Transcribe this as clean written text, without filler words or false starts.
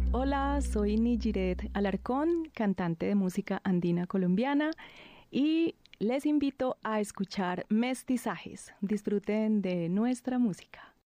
Hola, soy Nijiret Alarcón, cantante de música andina colombiana y les invito a escuchar Mestizajes. Disfruten de nuestra música.